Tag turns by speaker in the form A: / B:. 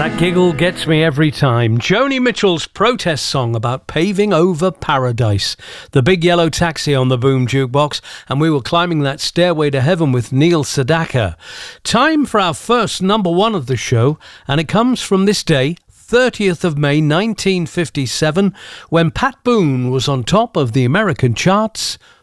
A: That giggle gets me every time. Joni Mitchell's protest song about paving over paradise. The Big Yellow Taxi on the Boom Jukebox, and we were climbing that stairway to heaven with Neil Sedaka. Time for our first number one of the show, and it comes from this day, 30th of May 1957, when Pat Boone was on top of the American charts